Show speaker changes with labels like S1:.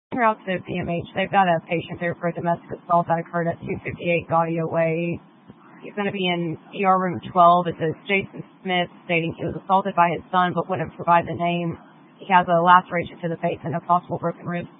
S1: Throughout the PMH, they've got a patient there for a domestic assault that occurred at 258 Gaudio Way. He's going to be in ER room 12. It says Jason Smith stating he was assaulted by his son but wouldn't provide the name. He has a laceration to the face and a possible broken rib.